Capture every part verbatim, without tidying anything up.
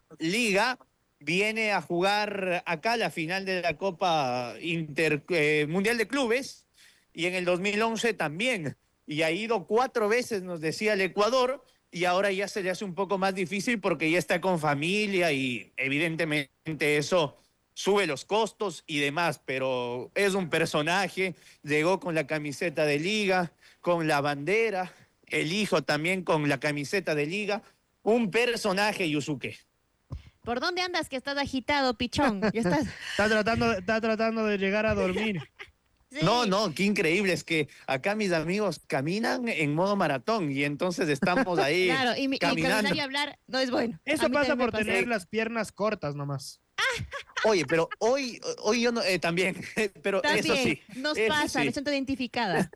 Liga viene a jugar acá la final de la Copa Inter, eh, Mundial de Clubes y en el dos mil once también. Y ha ido cuatro veces, nos decía el Ecuador, y ahora ya se le hace un poco más difícil porque ya está con familia y evidentemente eso sube los costos y demás, pero es un personaje, llegó con la camiseta de Liga, con la bandera, el hijo también con la camiseta de Liga, un personaje, Yusuke. ¿Por dónde andas que estás agitado, pichón? Ya estás. Está tratando, está tratando de llegar a dormir. No, Sí. no, qué increíble, es que acá mis amigos caminan en modo maratón y entonces estamos ahí Claro, y, mi- y caminando. caminar y hablar no es bueno. A Eso mí pasa también me por pasa. tener las piernas cortas nomás. Oye, pero hoy, hoy yo no, eh, también, pero eso También sí, nos eso pasa, me sí, siento identificada.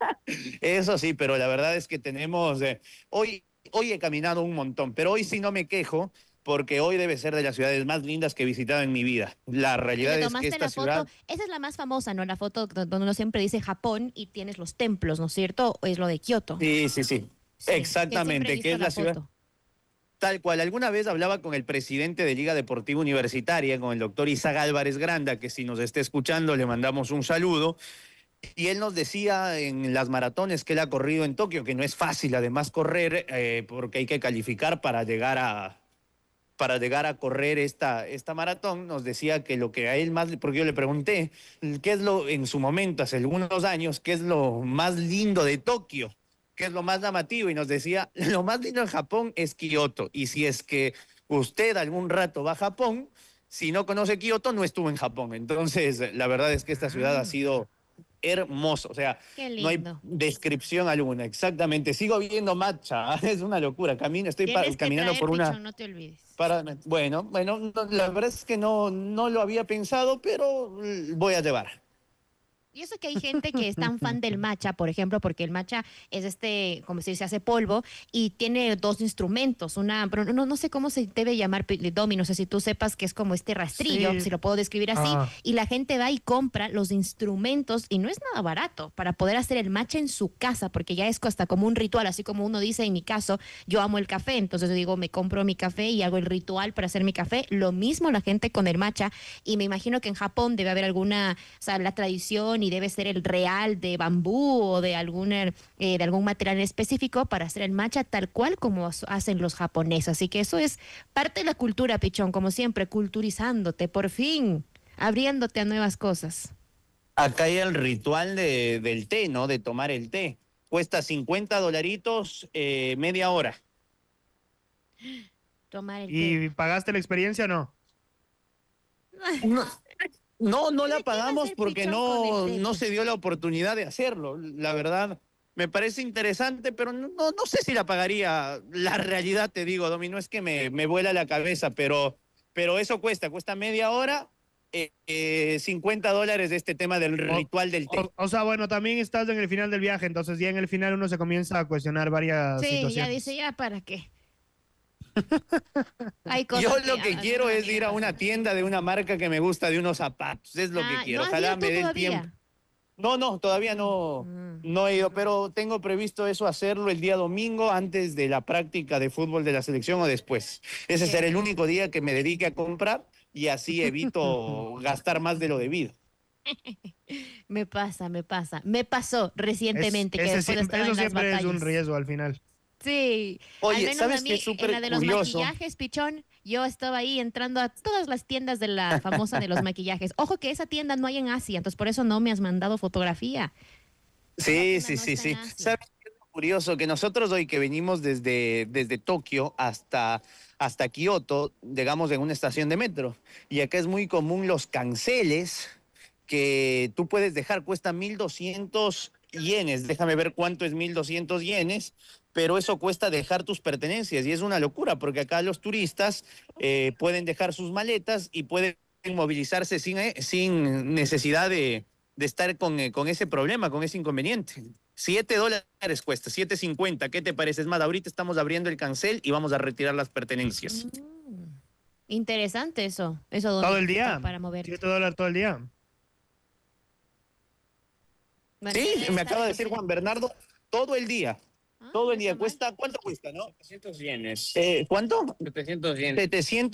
eso sí, pero la verdad es que tenemos, eh, hoy, hoy he caminado un montón, pero hoy sí no me quejo porque hoy debe ser de las ciudades más lindas que he visitado en mi vida. La Y le realidad es que tomaste esta la foto, ciudad. esa es la más famosa, ¿no? La foto do- donde uno siempre dice Japón y tienes los templos, ¿no es cierto? O es lo de Kioto. Sí, sí, sí, Sí, que siempre he exactamente, que visto es la la ciudad. foto. Tal cual, alguna vez hablaba con el presidente de Liga Deportiva Universitaria, con el doctor Isaac Álvarez Granda, que si nos está escuchando le mandamos un saludo, y él nos decía en las maratones que él ha corrido en Tokio, que no es fácil además correr, eh, porque hay que calificar para llegar a, para llegar a correr esta, esta maratón, nos decía que lo que a él más, porque yo le pregunté, ¿qué es lo, en su momento, hace algunos años, qué es lo más lindo de Tokio? ¿Qué es lo más llamativo? Y nos decía, lo más lindo en Japón es Kioto. Y si es que usted algún rato va a Japón, si no conoce Kioto, no estuvo en Japón. Entonces, la verdad es que esta ciudad ha Ah. sido hermoso, o sea, Qué no hay lindo. descripción alguna, exactamente. Sigo viendo matcha, es una locura. Camino, estoy pa- Tienes que caminando traer, por una. pichón, no te olvides. Para, bueno, bueno, no, la verdad es que no, no lo había pensado, pero mm, voy a llevar. Y eso que hay gente que es tan fan del matcha, por ejemplo, porque el matcha es este, como si se hace polvo y tiene dos instrumentos, una, pero no, no sé cómo se debe llamar, Pi- Domi, no sé si tú sepas que es como este rastrillo, Sí. si lo puedo describir así, Ah. y la gente va y compra los instrumentos y no es nada barato para poder hacer el matcha en su casa, porque ya es hasta como un ritual, así como uno dice, en mi caso, yo amo el café, entonces yo digo, me compro mi café y hago el ritual para hacer mi café, lo mismo la gente con el matcha, y me imagino que en Japón debe haber alguna, o sea, la tradición y debe ser el real de bambú o de algún, eh, de algún material específico para hacer el matcha tal cual como hacen los japoneses. Así que eso es parte de la cultura, pichón, como siempre, culturizándote, por fin, abriéndote a nuevas cosas. Acá hay el ritual de, del té, ¿no? De tomar el té. Cuesta cincuenta dolaritos eh, media hora. Tomar el té. ¿Y pagaste la experiencia o no? No, no, no ¿Y la de qué va a pagamos ser porque pichón con el no, té, no se pues? dio la oportunidad de hacerlo. La verdad, me parece interesante, pero no, no, no sé si la pagaría. La realidad, te digo, Domi, no es que me, me vuela la cabeza, pero, pero eso cuesta, cuesta media hora, eh, eh, cincuenta dólares de este tema del O, ritual del té. o, o sea, bueno, también estás en el final del viaje, entonces ya en el final uno se comienza a cuestionar varias Sí, ya dice, situaciones. ya para qué. Hay Yo cosas que lo a que algunos quiero es amigos ir a una hacen. tienda de una marca que me gusta, de unos zapatos. Es lo que Ah, ¿no quiero. has Ojalá abierto me dé el tiempo. todavía? No, no, todavía no, Mm. no he ido, pero tengo previsto eso hacerlo el día domingo antes de la práctica de fútbol de la selección o después. Ese Qué será el bueno. único día que me dedique a comprar y así evito gastar más de lo debido. Me pasa, me pasa. Me pasó Es, recientemente que ese después siempre, estaba eso en las siempre es un batallas. riesgo al final. Sí, al Oye, menos a ¿sabes qué mí es en la súper de los curioso? maquillajes, pichón, yo estaba ahí entrando a todas las tiendas de la famosa de los maquillajes. Ojo que esa tienda no hay en Asia, entonces por eso no me has mandado fotografía. Esa Sí, tienda sí, no sí, está en sí. Asia. ¿Sabes qué es lo curioso? Que nosotros hoy que venimos desde, desde Tokio hasta, hasta Kioto, llegamos en una estación de metro. Y acá es muy común los canceles que tú puedes dejar, cuesta mil doscientos yenes. Déjame ver cuánto es mil doscientos yenes, pero eso cuesta dejar tus pertenencias. Y es una locura, porque acá los turistas eh, pueden dejar sus maletas y pueden movilizarse sin, eh, sin necesidad de de estar con, eh, con ese problema, con ese inconveniente. Siete dólares cuesta, siete cincuenta. ¿Qué te parece? Es más, ahorita estamos abriendo el cancel y vamos a retirar las pertenencias. Mm, interesante eso, eso, Todo Domi, el pa- día. para moverte. Siete dólares todo el día. Bueno, Sí, ya debe me estar acaba de en... decir Juan Bernardo, todo el día. Ah, Todo no el está día. mal. Cuesta, ¿cuánto cuesta, no? setecientos yenes. Eh, ¿Cuánto? setecientos yenes. setecientos